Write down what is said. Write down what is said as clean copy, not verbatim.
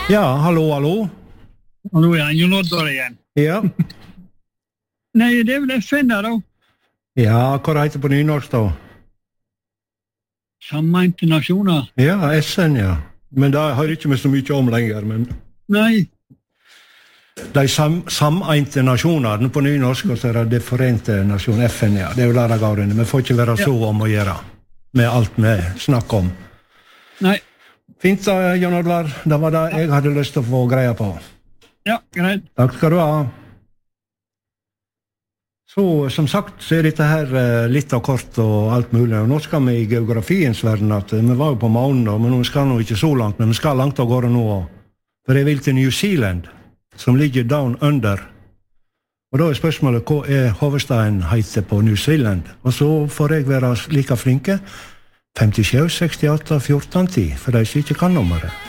Ja, hallo. Hallo, ja, Jon Oddvar igjen. Ja. Nei, det vel FN da. Ja, hva heter det på nynorsk da? Sammeinte nasjoner. Ja, SN, ja. Men det har ikke vi så mye om lenger, men... Nei. De sameinte nasjoner, på nynorsk, og så det de forente nasjoner, FN, ja. Det jo der det går inn. Vi får ikke være så om å gjøre med alt vi snakker om. Nei. Fint da, Jon Oddvar. Det var det jeg hadde lyst til å få greie på. Ja, greit. Takk skal du ha. Så, som sagt, så dette her litt av kort og alt mulig. Og nå skal vi i geografiens verden, at vi var jo på månen, men nå skal vi ikke så langt, men vi skal langt av gårde nå. For jeg vil til New Zealand, som ligger down under. Og da spørsmålet, hva hovedstaden heter på New Zealand? Og så får jeg være like flinke. 57, 68, 14, 10, for de som ikke kan nummeret.